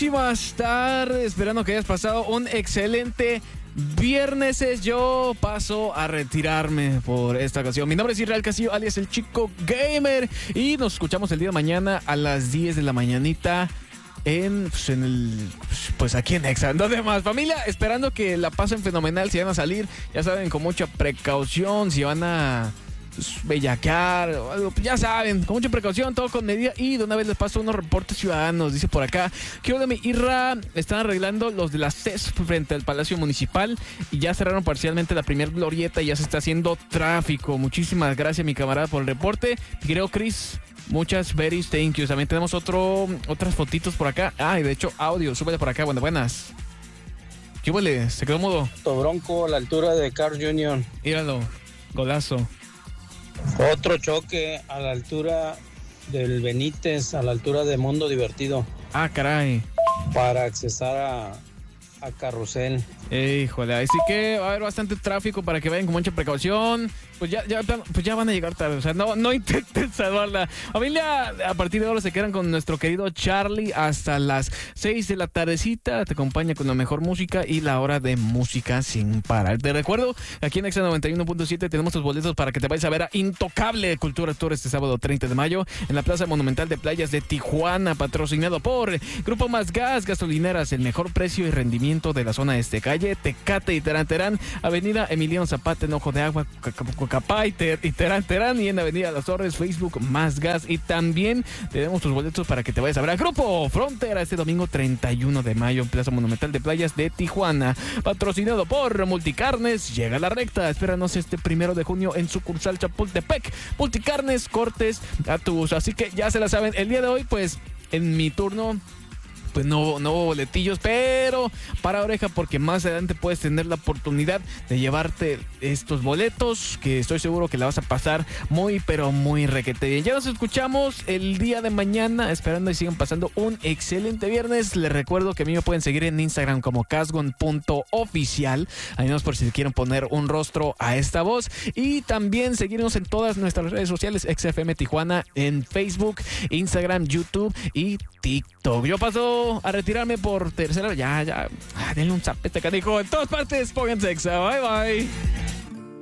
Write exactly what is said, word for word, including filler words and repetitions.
buenísimas tardes. Esperando que hayas pasado un excelente viernes. Yo paso a retirarme por esta ocasión. Mi nombre es Israel Castillo, alias el Chico Gamer. Y nos escuchamos el día de mañana a las diez de la mañanita. En, pues, en el, pues aquí en Exa. ¿Dónde más? Familia, esperando que la pasen fenomenal. Si van a salir, ya saben, con mucha precaución. Si van a pues, bellaquear o algo, pues ya saben, con mucha precaución, todo con medida. Y de una vez les paso unos reportes ciudadanos. Dice por acá, quiero de mi Irra, están arreglando los de la C E S frente al Palacio Municipal y ya cerraron parcialmente la primer glorieta y ya se está haciendo tráfico. Muchísimas gracias, mi camarada, por el reporte. Creo, Chris, muchas very thank you. También tenemos otro, otras fotitos por acá. Ah, y de hecho, audio, súbele por acá, buenas, buenas. ¿Qué huele? Se quedó mudo. Bronco a la altura de Carl junior Míralo, golazo. Otro choque a la altura del Benítez, a la altura de Mundo Divertido. Ah, caray. Para accesar a, a Carrusel. Híjole, así que va a haber bastante tráfico para que vayan con mucha precaución. Pues ya, ya, pues ya van a llegar tarde, o sea, no, no intenten salvarla. Familia, a partir de ahora se quedan con nuestro querido Charlie hasta las seis de la tardecita. Te acompaña con la mejor música y la hora de música sin parar. Te recuerdo, aquí en Exa noventa y uno punto siete tenemos tus boletos para que te vayas a ver a Intocable Cultura Tour este sábado treinta de mayo en la Plaza Monumental de Playas de Tijuana, patrocinado por Grupo Más Gas, Gasolineras, el mejor precio y rendimiento de la zona este. Calle Tecate y Terán Terán, Avenida Emiliano Zapata en Ojo de Agua, Capá y, ter, y Terán Terán, y en Avenida Las Torres, Facebook Más Gas. Y también tenemos tus boletos para que te vayas a ver a Grupo Frontera este domingo treinta y uno de mayo en Plaza Monumental de Playas de Tijuana, patrocinado por Multicarnes. Llega la recta, espéranos este primero de junio en sucursal Chapultepec. Multicarnes, cortes a tu uso. Así que ya se la saben, el día de hoy pues en mi turno pues no, no hubo boletillos, pero para oreja, porque más adelante puedes tener la oportunidad de llevarte estos boletos, que estoy seguro que la vas a pasar muy, pero muy requete bien. Ya nos escuchamos el día de mañana, esperando y sigan pasando un excelente viernes. Les recuerdo que a mí me pueden seguir en Instagram como casgon punto oficial, ahí nos por si quieren poner un rostro a esta voz, y también seguirnos en todas nuestras redes sociales, X F M Tijuana, en Facebook, Instagram, YouTube y TikTok. Yo paso a retirarme por tercera. Ya, ya. Ah, denle un zapete, canijo. En todas partes, pónganse Exa. Bye, bye.